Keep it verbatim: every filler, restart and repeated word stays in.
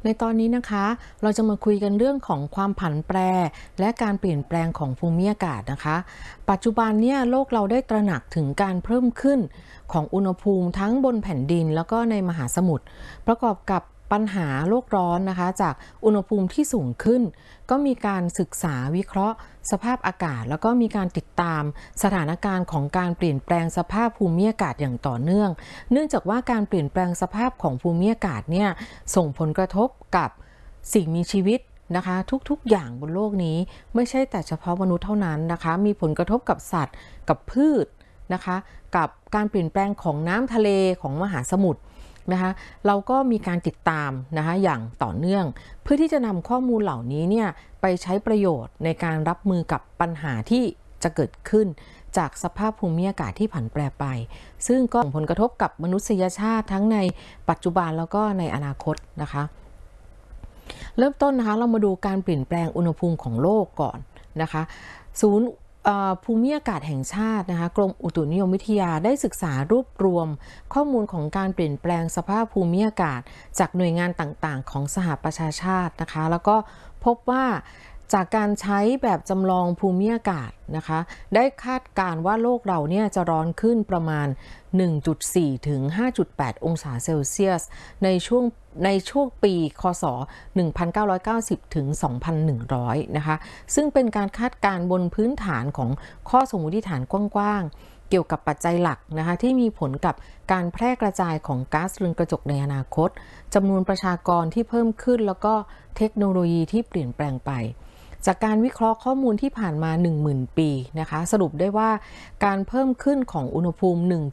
ในตอนนี้นะคะเราจะมาคุยกันเรื่องของความผันแปรและการเปลี่ยนแปลงของภูมิอากาศนะคะปัจจุบันเนี่ยโลกเราได้ตระหนักถึงการเพิ่มขึ้นของอุณหภูมิทั้งบนแผ่นดินแล้วก็ในมหาสมุทรประกอบกับปัญหาโลกร้อนนะคะจากอุณหภูมิที่สูงขึ้นก็มีการศึกษาวิเคราะห์สภาพอากาศแล้วก็มีการติดตามสถานการณ์ของการเปลี่ยนแปลงสภาพภูมิอากาศอย่างต่อเนื่องเนื่องจากว่าการเปลี่ยนแปลงสภาพของภูมิอากาศเนี่ยส่งผลกระทบกับสิ่งมีชีวิตนะคะทุกๆอย่างบนโลกนี้ไม่ใช่แต่เฉพาะมนุษย์เท่านั้นนะคะมีผลกระทบกับสัตว์กับพืชนะคะกับการเปลี่ยนแปลงของน้ำทะเลของมหาสมุทรนะคะเราก็มีการติดตามนะคะอย่างต่อเนื่องเพื่อที่จะนำข้อมูลเหล่านี้เนี่ยไปใช้ประโยชน์ในการรับมือกับปัญหาที่จะเกิดขึ้นจากสภาพภูมิอากาศที่ผันแปรไปซึ่งก็ส่งผลกระทบกับมนุษยชาติทั้งในปัจจุบันแล้วก็ในอนาคตนะคะเริ่มต้นนะคะเรามาดูการเปลี่ยนแปลงอุณหภูมิของโลกก่อนนะคะศูนย์ภูมิอากาศแห่งชาตินะคะกรมอุตุนิยมวิทยาได้ศึกษารวบรวมข้อมูลของการเปลี่ยนแปลงสภาพภูมิอากาศจากหน่วยงานต่างๆของสหประชาชาตินะคะแล้วก็พบว่าจากการใช้แบบจำลองภูมิอากาศนะคะได้คาดการณ์ว่าโลกเราเนี่ยจะร้อนขึ้นประมาณ หนึ่งจุดสี่ ถึง ห้าจุดแปด องศาเซลเซียสในช่วงในช่วงปีคศหนึ่งพันเก้าร้อยเก้าสิบ ถึง สองพันหนึ่งร้อย นะคะซึ่งเป็นการคาดการณ์บนพื้นฐานของข้อสมมติฐานกว้างๆเกี่ยวกับปัจจัยหลักนะคะที่มีผลกับการแพร่กระจายของก๊าซเรือนกระจกในอนาคตจำนวนประชากรที่เพิ่มขึ้นแล้วก็เทคโนโลยีที่เปลี่ยนแปลงไปจากการวิเคราะห์ข้อมูลที่ผ่านมา หนึ่งหมื่น ปีนะคะสรุปได้ว่าการเพิ่มขึ้นของอุณหภูมิ